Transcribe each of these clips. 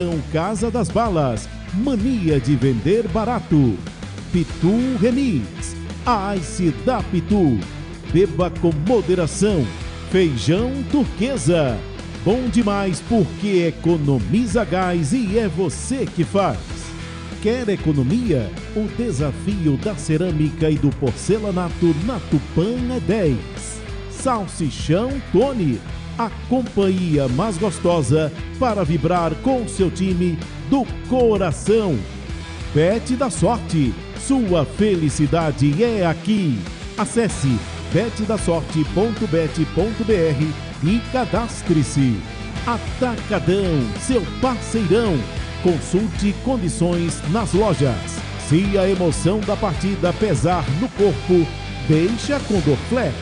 Casa das Balas, mania de vender barato. Pitu Remix, a Ice da Pitu. Beba com moderação. Feijão turquesa. Bom demais porque economiza gás e é você que faz. Quer economia? O desafio da cerâmica e do porcelanato na Tupã é 10. Salsichão Tony, a companhia mais gostosa para vibrar com seu time do coração. Bet da Sorte, sua felicidade é aqui. Acesse betdasorte.bet.br e cadastre-se. Atacadão, seu parceirão. Consulte condições nas lojas. Se a emoção da partida pesar no corpo, deixa com Dorflex.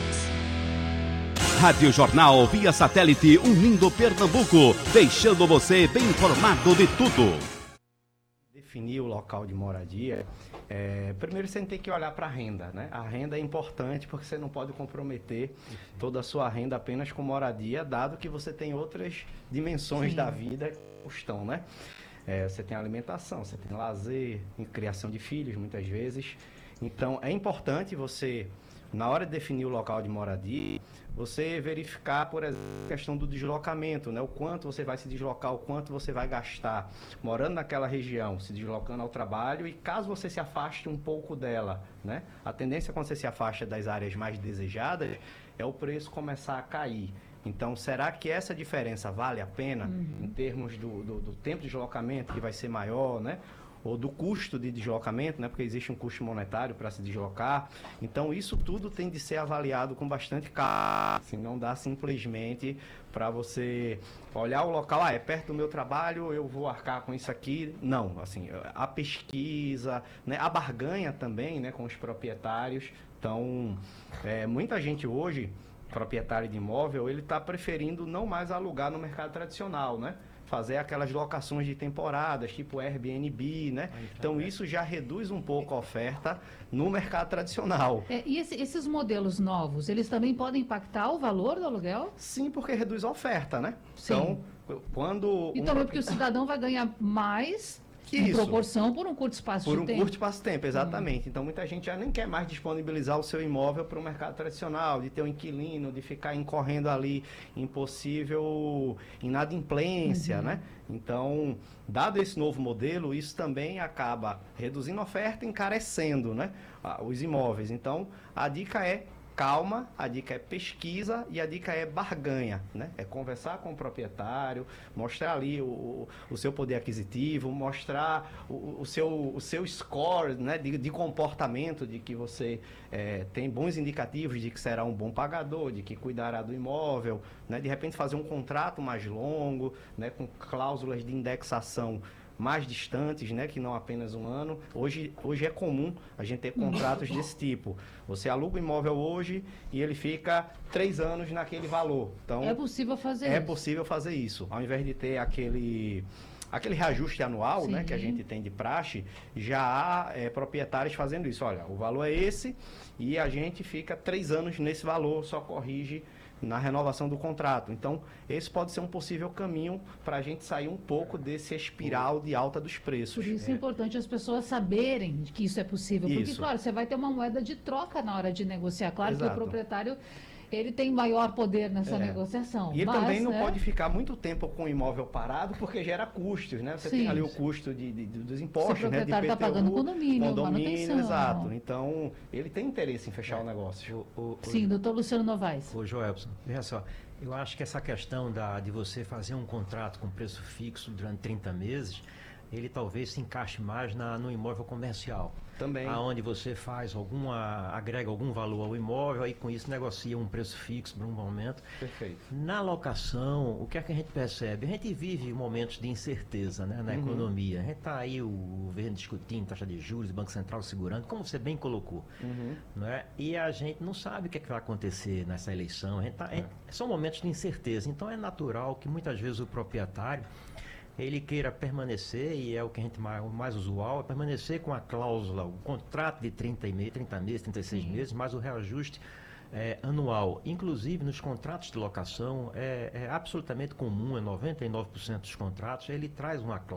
Rádio Jornal via satélite unindo Pernambuco, deixando você bem informado de tudo. Definir o local de moradia, primeiro você tem que olhar para a renda, né? A renda é importante porque você não pode comprometer toda a sua renda apenas com moradia, dado que você tem outras dimensões da vida que custam, né? Você tem alimentação, você tem lazer, criação de filhos muitas vezes. Então é importante você, na hora de definir o local de moradia, você verificar, por exemplo, a questão do deslocamento, né? O quanto você vai se deslocar, o quanto você vai gastar morando naquela região, se deslocando ao trabalho, e caso você se afaste um pouco dela, né? A tendência quando você se afasta das áreas mais desejadas é o preço começar a cair. Então, será que essa diferença vale a pena em termos do tempo de deslocamento, que vai ser maior, né? Ou do custo de deslocamento, né? Porque existe um custo monetário para se deslocar. Então, isso tudo tem de ser avaliado com bastante calma. Assim, não dá simplesmente para você olhar o local, é perto do meu trabalho, eu vou arcar com isso aqui. Não, assim, a pesquisa, né? A barganha também, né? Com os proprietários. Então, muita gente hoje, proprietário de imóvel, ele está preferindo não mais alugar no mercado tradicional, né? Fazer aquelas locações de temporadas, tipo Airbnb, né? Então, isso já reduz um pouco a oferta no mercado tradicional. E esses modelos novos, eles também podem impactar o valor do aluguel? Sim, porque reduz a oferta, né? Sim. Então, quando... E também porque o cidadão vai ganhar mais... Em proporção por um curto espaço de tempo. Por um curto espaço de tempo, exatamente. Então, muita gente já nem quer mais disponibilizar o seu imóvel para o mercado tradicional, de ter um inquilino, de ficar incorrendo ali em possível inadimplência, né? Então, dado esse novo modelo, isso também acaba reduzindo a oferta e encarecendo, né? Os imóveis. Então, a dica é calma, a dica é pesquisa e a dica é barganha, né? É conversar com o proprietário, mostrar ali o seu poder aquisitivo, mostrar o seu score, né? de comportamento, de que você tem bons indicativos de que será um bom pagador, de que cuidará do imóvel, né? De repente fazer um contrato mais longo, né? Com cláusulas de indexação mais distantes, né, que não apenas um ano. Hoje é comum a gente ter contratos desse tipo. Você aluga o imóvel hoje e ele fica 3 anos naquele valor. Então, é possível fazer isso? É possível fazer isso. Ao invés de ter aquele reajuste anual, né, que a gente tem de praxe, já há proprietários fazendo isso. Olha, o valor é esse e a gente fica 3 anos nesse valor, só corrige na renovação do contrato. Então, esse pode ser um possível caminho para a gente sair um pouco desse espiral de alta dos preços. Por isso é importante as pessoas saberem que isso é possível. Porque, claro, você vai ter uma moeda de troca na hora de negociar. Claro que o proprietário, ele tem maior poder nessa negociação. E ele também não pode ficar muito tempo com o imóvel parado, porque gera custos, né? Você tem ali o custo dos impostos, né? O proprietário está pagando condomínio, manutenção. Exato. Então, ele tem interesse em fechar o negócio. Sim, doutor Luciano Novaes. Ô, Joelson, veja só, eu acho que essa questão de você fazer um contrato com preço fixo durante 30 meses, ele talvez se encaixe mais no imóvel comercial. Também. Aonde você faz agrega algum valor ao imóvel, aí com isso negocia um preço fixo por um momento. Perfeito. Na locação, o que é que a gente percebe? A gente vive momentos de incerteza, né, na economia. A gente está aí, o governo discutindo taxa de juros, o Banco Central segurando, como você bem colocou. Né? E a gente não sabe o que é que vai acontecer nessa eleição. São momentos de incerteza. Então é natural que muitas vezes o proprietário ele queira permanecer, e é o que a gente o mais usual, é permanecer com a cláusula, o contrato de 30 meses, 36 meses, mais o reajuste anual. Inclusive, nos contratos de locação, é absolutamente comum, 99% dos contratos, ele traz uma cláusula